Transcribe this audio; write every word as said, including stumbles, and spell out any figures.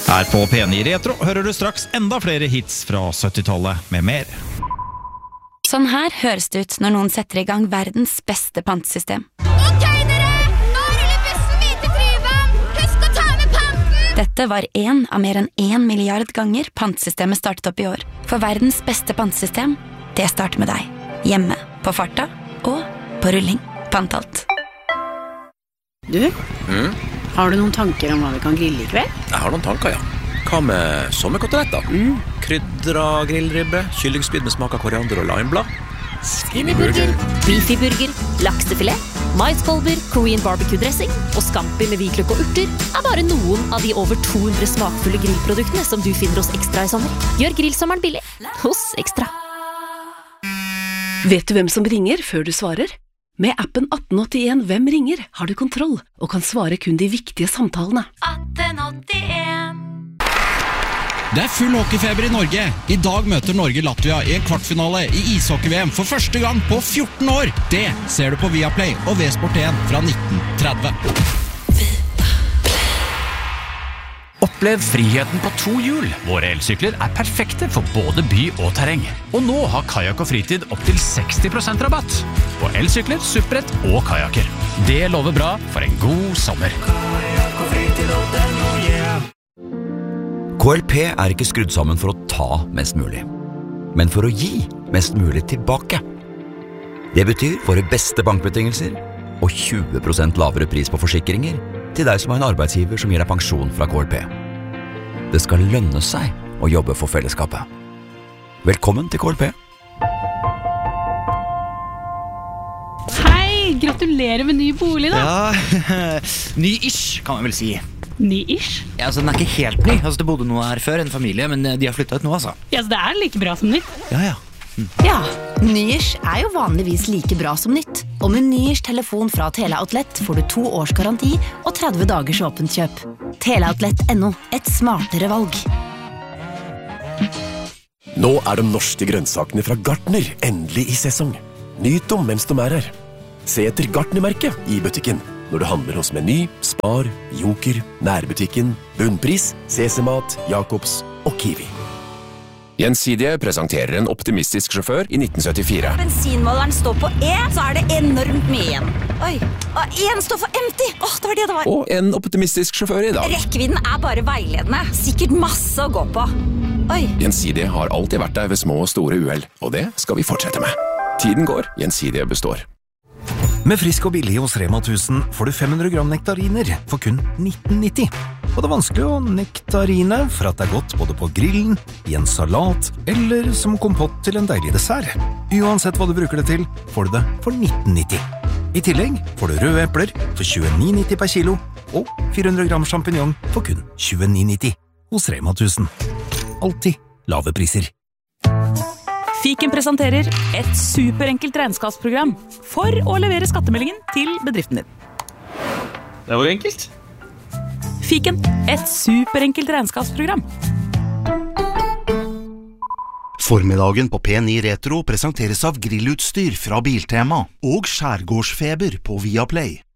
Her på P ni Retro hører du straks enda flere hits fra syttitallet med mer. Sånn her høres det ut når noen setter i gang verdens beste pantesystem. Ok dere, nå ruller bussen hvite Tryvann! Husk å ta med panten! Dette var en av mer enn en milliard ganger pantesystemet startet opp i år. For verdens beste pantesystem, det starter med deg. Hjemme, på farta og på rulling. Pantalt. Du, Mm? har du noen tanker om hva vi kan grille i kveld? Jeg har noen tanker, ja. Hva med sommerkoteletter? Mm. Krydra grillribbe, kyllingspyd med smak av koriander og limeblad. Skinnyburger, beefyburger, laksefilet, maiskolber, Korean barbecue-dressing og scampi med hvitløk og urter er bare noen av de over to hundre smakfulle grillproduktene som du finner hos Ekstra i sommer. Gjør grillsommeren billig hos Ekstra. Vet du hvem som ringer før du svarer? Med appen atten åttien Hvem ringer har du kontroll og kan svare kun de viktige samtalene. atten åttien Det er full hockeyfeber i Norge. I dag møter Norge Latvia i en kvartfinale i ishockey-V M for første gang på fjorten år. Det ser du på Viaplay og V-Sport en fra nitten tretti. Opplev friheten på to hjul. Våre elsykler er perfekte for både by og terreng. Og nå har Kayak og Fritid opp til seksti prosent rabatt på elsykler, supprett og kajakker. Det lover bra for en god sommer. K L P er ikke skrudd sammen for å ta mest mulig, men for å gi mest mulig tilbake. Det betyr våre beste bankbetingelser og tjue prosent lavere pris på forsikringer til deg som har en arbeidsgiver som gir deg pensjon fra K L P. Det skal lønne seg å jobbe for fellesskapet. Velkommen til K L P. Hei, gratulerer med ny bolig da. Ja, ny-ish kan man vel si. Ny-ish? Ja, altså den er ikke helt ny. Altså det bodde noe her før, en familie, men de har flyttet ut nå, altså. Ja, så det er like bra som nytt. Ja, ja. Mm. Ja, Nyish er jo vanligvis like bra som nytt. Og med Nyish telefon fra Teleoutlet får du to års garanti og tretti dagers åpent kjøp. Teleoutlet punktum no, et smartere valg. Nå er de norske grønnsakene fra Gartner endelig i sesong. Nyt dem mens de er her. Se etter Gartner-merket i butikken når du handler hos Meny, Spar, Joker, Nærbutikken, Bunnpris, Sesemat, Jacobs og Kiwi. Gjensidige presenterer en optimistisk sjåfør i nitten syttifire. Bensinmåleren står på E, så er det enormt mye igjen. Oi, og en står for empty. Åh, det var det det var. Og en optimistisk sjåfør i dag. Rekkevidden er bare veiledende. Sikkert masse å gå på. Oi. Gjensidige har alltid vært der ved små og store uheld, og det skal vi fortsette med. Tiden går, Gjensidige består. Med Frisk og billig hos Rema tusen får du fem hundre gram nektariner for kun nitten nitti. Og det er vanskelig å nektarine, for at det er godt både på grillen, i en salat, eller som kompott til en deilig dessert. Uansett hva du bruker det til, får du det for nitten nitti. I tillegg får du røde epler for tjueni nitti per kilo, og fire hundre gram champignon for kun tjueni nitti. Hos Rema tusen. Alltid lave priser. Fiken presenterer et superenkelt regnskapsprogram for å levere skattemeldingen til bedriften din. Det var enkelt. Fiken, et superenkelt regnskapsprogram. Formiddagen på P ni Retro presenteres av grillutstyr fra Biltema og skjærgårdsfeber på Viaplay.